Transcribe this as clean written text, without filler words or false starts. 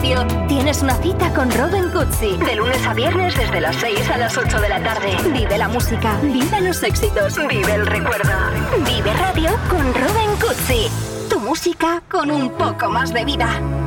Radio, tienes una cita con Robin Cutsi. De lunes a viernes desde las 6 a las 8 de la tarde. Vive la música, vive los éxitos, vive el recuerdo. Vive Radio con Robin Cutsi. Tu música con un poco más de vida.